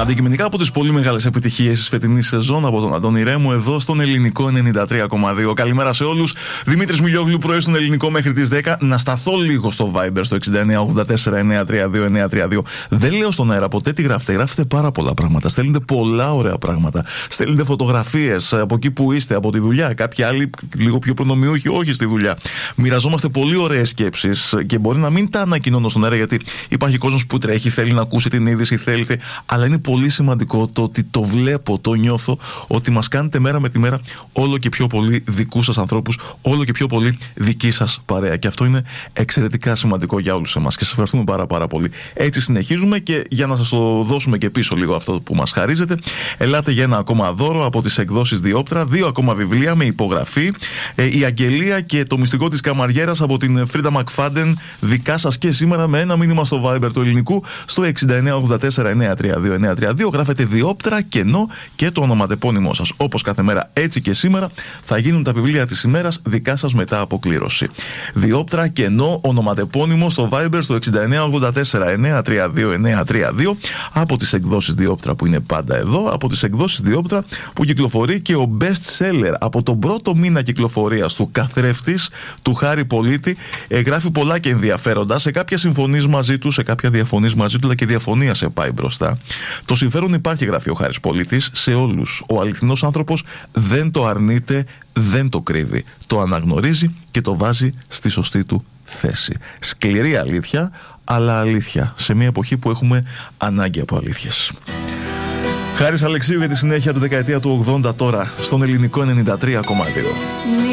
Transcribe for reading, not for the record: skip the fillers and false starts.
Αντικειμενικά από τις πολύ μεγάλες επιτυχίες της φετινής σεζόν από τον Αντώνη Ρέμου εδώ στον ελληνικό 93,2. Καλημέρα σε όλους. Δημήτρης Μιλιόγλου, πρωί στον ελληνικό μέχρι τις 10. Να σταθώ λίγο στο Viber στο 6984-932-932. Δεν λέω στον αέρα ποτέ τι γράφετε. Γράφετε πάρα πολλά πράγματα. Στέλνετε πολλά ωραία πράγματα. Στέλνετε φωτογραφίες από εκεί που είστε, από τη δουλειά. Κάποιοι άλλοι λίγο πιο προνομιούχοι, όχι στη δουλειά. Μοιραζόμαστε πολύ ωραίες σκέψεις και μπορεί να μην τα ανακοινώνω στον αέρα γιατί υπάρχει κόσμος που τρέχει, θέλει να ακούσει την είδηση, θέλει. Αλλά είναι πολύ σημαντικό το ότι το βλέπω, το νιώθω, ότι μας κάνετε μέρα με τη μέρα όλο και πιο πολύ δικούς σας ανθρώπους, όλο και πιο πολύ δική σας παρέα. Και αυτό είναι εξαιρετικά σημαντικό για όλους εμάς. Και σας ευχαριστούμε πάρα πολύ. Έτσι συνεχίζουμε και για να σας το δώσουμε και πίσω λίγο αυτό που μας χαρίζετε, ελάτε για ένα ακόμα δώρο από τις εκδόσεις Διόπτρα, 2 ακόμα βιβλία με υπογραφή. Η Αγγελία και το μυστικό της Καμαριέρας από την Φρίντα Μακφάντεν, δικά σας και σήμερα με ένα μήνυμα στο Viber του ελληνικού στο 6984-932-932. Γράφετε Διόπτρα, κενό και το ονοματεπώνυμό σας. Όπως κάθε μέρα, έτσι και σήμερα θα γίνουν τα βιβλία της ημέρας δικά σας μετά από κλήρωση. Διόπτρα, κενό, ονοματεπώνυμο στο Viber στο 6984-932-932 από τις εκδόσεις Διόπτρα που είναι πάντα εδώ, από τις εκδόσεις Διόπτρα που κυκλοφορεί και ο best seller από τον πρώτο μήνα κυκλοφορίας του Καθρέφτης του Χάρη Πολίτη. Γράφει πολλά και ενδιαφέροντα. Σε κάποια συμφωνείς μαζί του, σε κάποια διαφωνείς μαζί του, αλλά και διαφωνία σε πάει μπροστά. Το συμφέρον υπάρχει, γράφει ο Χάρης Πολίτης, σε όλους. Ο αληθινός άνθρωπος δεν το αρνείται, δεν το κρύβει. Το αναγνωρίζει και το βάζει στη σωστή του θέση. Σκληρή αλήθεια, αλλά αλήθεια. Σε μια εποχή που έχουμε ανάγκη από αλήθειες. Χάρης Αλεξίου για τη συνέχεια του δεκαετία του 80 τώρα στον ελληνικό 93,2.